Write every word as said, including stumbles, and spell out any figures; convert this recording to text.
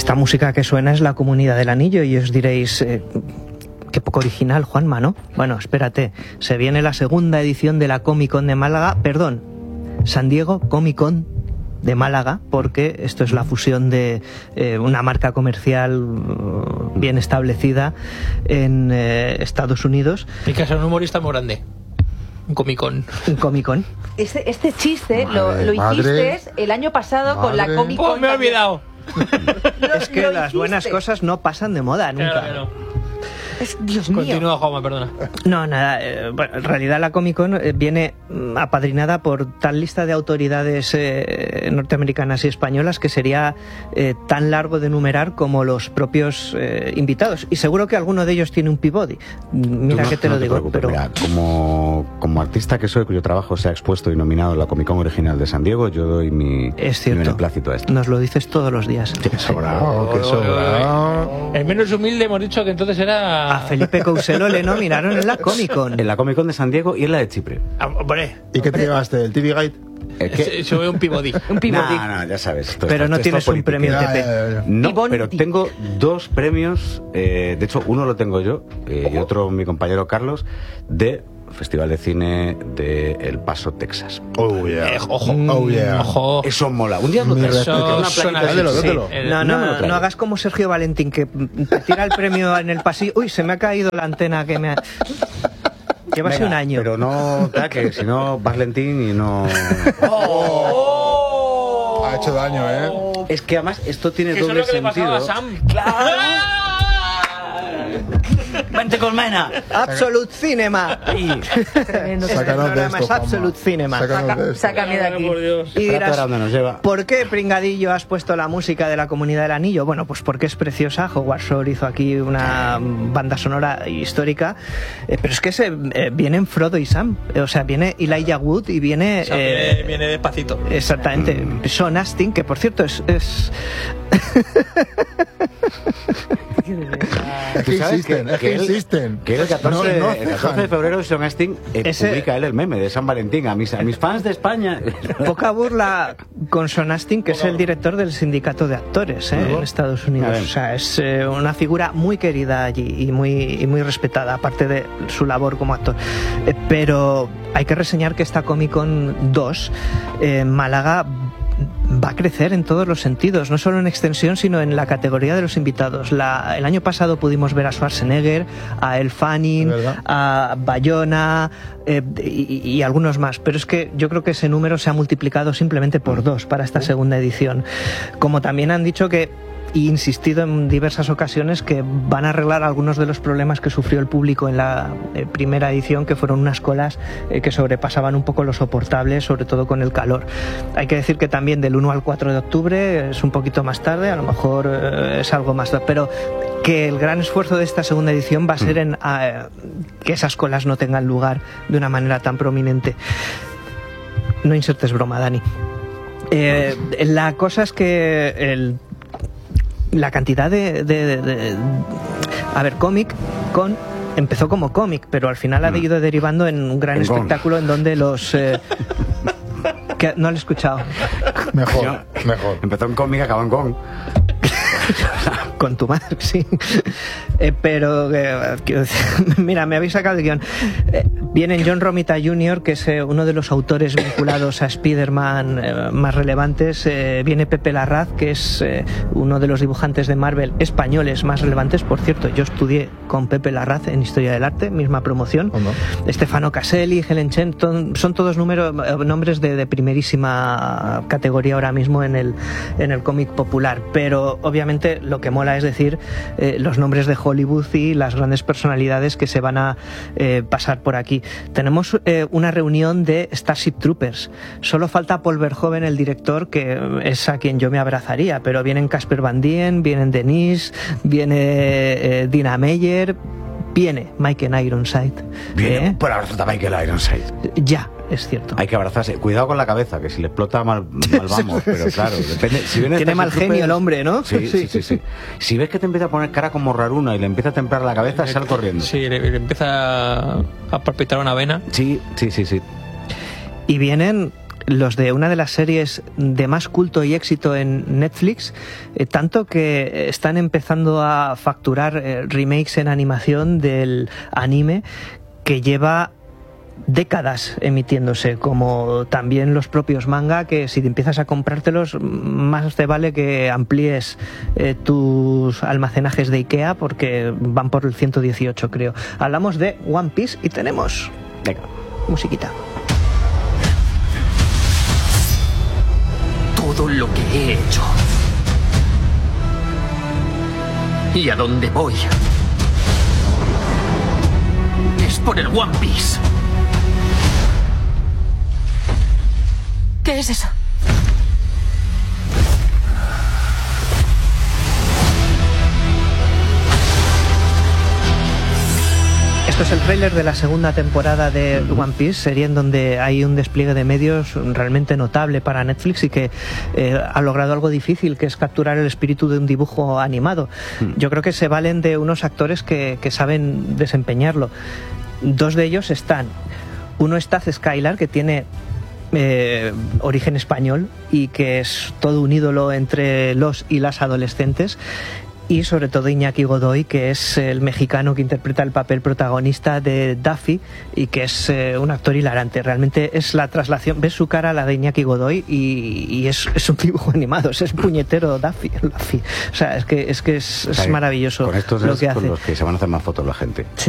esta música que suena es La Comunidad del Anillo y os diréis... Eh, qué poco original, Juanma, ¿no? Bueno, espérate, se viene la segunda edición de la Comic Con de Málaga, perdón, San Diego Comic Con de Málaga, porque esto es la fusión de eh, una marca comercial uh, bien establecida en eh, Estados Unidos. Y que es un humorista muy grande. Un Comic-Con. Un Comic-Con. Este, este chiste Madre, lo, lo madre, hiciste el año pasado madre. con la Comic-Con. ¡Oh, me he olvidado! Lo- Es que lo las hiciste. buenas cosas no pasan de moda nunca. Claro que no. Es, Dios mío. Continúa, Juanma, perdona. No, nada. Eh, bueno, en realidad la Comic Con eh, viene mm, apadrinada por tal lista de autoridades eh, norteamericanas y españolas que sería eh, tan largo de enumerar como los propios eh, invitados. Y seguro que alguno de ellos tiene un Peabody. Mira Tú no- que te no lo digo. preocupes, Pero mira, como, como artista que soy, cuyo trabajo se ha expuesto y nominado en la Comic Con original de San Diego, yo doy mi, es mi cierto. beneplácito a esto. Nos lo dices todos los días. Qué sobrado, qué sobrado. El menos humilde hemos dicho que entonces era... A Felipe Couselo le nominaron en la Comic Con. En la Comic Con de San Diego y en la de Chipre. Ah, hombre, ¿Y qué te llevaste? ¿El T V Guide? Es que- se sube un Peabody. Un Peabody. No, no, ya sabes. esto- Pero esto- no esto tienes un política. premio Ya, T P. ya, ya, ya. No, Peabody. pero tengo dos premios, eh, de hecho uno lo tengo yo eh, y otro mi compañero Carlos, de Festival de Cine de El Paso, Texas. Oh, yeah. Eh, ojo. Oh, yeah. Ojo. Eso mola. Un día lo Mi traigo. respeto. Una Eso suena plaquita bien. así. Dátelo, Sí, dátelo. el- No, No me lo no, traigo. no hagas como Sergio Valentín, que te tira el premio en el pasillo. Uy, se me ha caído la antena que me ha... Lleva así Venga, un año. Pero no, ta, que si no vas lentín y no... Ha hecho daño, ¿eh? Es que además esto tiene Que eso es doble lo que le sentido. pasaba a Sam. ¡Vente con Mena! Absolute Cinema. Tremendo. Este Sácanos de programa esto, es Juanma. Absolute Cinema. Sácanos de Saca- esto. sácame de aquí. Por Dios. Y Espérate dirás, ahora dónde nos lleva. ¿por qué, pringadillo, has puesto la música de La Comunidad del Anillo? Bueno, pues porque es preciosa. Howard Shore hizo aquí una banda sonora histórica. Eh, pero es que se, eh, vienen Frodo y Sam. Eh, o sea, viene Elijah Wood y viene... O sea, eh, viene, viene despacito. Exactamente. Sean Astin, que por cierto es... es Es ¿Tú que sabes insisten, es que él- insisten. Que el catorce, No, no el catorce de febrero Sean Astin eh, Ese- publica él el meme de San Valentín a mis, a mis fans de España. Poca burla con Sean Astin, que es el director del sindicato de actores ¿eh? en Estados A Unidos. ver. O sea, es eh, una figura muy querida allí y muy, y muy respetada, aparte de su labor como actor. Eh, pero hay que reseñar que esta Comic Con dos, eh, Málaga, va a crecer en todos los sentidos, no solo en extensión, sino en la categoría de los invitados. La, el año pasado pudimos ver a Schwarzenegger, a Elle Fanning, Es verdad. a Bayona eh, y, y algunos más, pero es que yo creo que ese número se ha multiplicado simplemente por dos para esta segunda edición. Como también han dicho que y insistido en diversas ocasiones que van a arreglar algunos de los problemas que sufrió el público en la eh, primera edición, que fueron unas colas eh, que sobrepasaban un poco lo soportable, sobre todo con el calor. Hay que decir que también del uno al cuatro de octubre es un poquito más tarde, a lo mejor eh, es algo más, pero que el gran esfuerzo de esta segunda edición va a ser en eh, que esas colas no tengan lugar de una manera tan prominente. No insertes broma, Dani. Eh, la cosa es que el la cantidad de, de, de, de a ver, cómic con empezó como cómic, pero al final ha ido derivando en un gran En con. espectáculo en donde los eh, que no lo he escuchado Mejor, mejor. Empezó en cómic, acabó en con. con tu madre, sí. Eh, pero, eh, quiero decir, mira, me habéis sacado el guión. Eh, viene John Romita junior, que es eh, uno de los autores vinculados a Spider-Man eh, más relevantes. Eh, viene Pepe Larraz, que es eh, uno de los dibujantes de Marvel españoles más relevantes. Por cierto, yo estudié con Pepe Larraz en Historia del Arte, misma promoción. ¿O no? Stefano Caselli, Helen Chen, ton- son todos número, eh, nombres de, de primerísima categoría ahora mismo en el, en el cómic popular. Pero obviamente lo que mola es decir eh, los nombres de Hollywood y las grandes personalidades que se van a eh, pasar por aquí. Tenemos eh, una reunión de Starship Troopers. Solo falta Paul Verhoeven, el director, que es a quien yo me abrazaría, pero vienen Casper Van Dien, vienen Denise, viene eh, Dina Meyer, viene Michael Ironside. Viene ¿eh? por abrazar a Michael Ironside. Ya, es cierto. Hay que abrazarse. Cuidado con la cabeza, que si le explota mal, mal vamos. Pero claro, depende. Si viene Tiene Starship mal genio Troopers- el hombre, ¿no? Sí, sí, sí, sí. Si ves que te empieza a poner cara como raruna y le empieza a templar la cabeza, sal corriendo. Sí, le, le empieza a palpitar una vena. Sí, sí, sí, sí. Y vienen los de una de las series de más culto y éxito en Netflix, eh, tanto que están empezando a facturar eh, remakes en animación del anime que lleva décadas emitiéndose, como también los propios manga, que si te empiezas a comprártelos, más te vale que amplíes eh, tus almacenajes de Ikea, porque van por el ciento dieciocho, creo. Hablamos de One Piece y tenemos Venga. musiquita. Todo lo que he hecho y a dónde voy es por el One Piece. ¿Qué es eso? Esto es el tráiler de la segunda temporada de One Piece, serie en donde hay un despliegue de medios realmente notable para Netflix y que eh, ha logrado algo difícil, que es capturar el espíritu de un dibujo animado. Yo creo que se valen de unos actores que, que saben desempeñarlo. Dos de ellos están. Uno es Taz Skylar, que tiene Eh, origen español y que es todo un ídolo entre los y las adolescentes, y sobre todo Iñaki Godoy, que es el mexicano que interpreta el papel protagonista de Daffy y que es eh, un actor hilarante. Realmente es la traslación, ves su cara, la de Iñaki Godoy, y, y es, es un dibujo animado, es el puñetero Daffy, Daffy. O sea, es que es, que es, es O sea, maravilloso con estos lo es que con hace. los que se van a hacer más fotos la gente. Sí.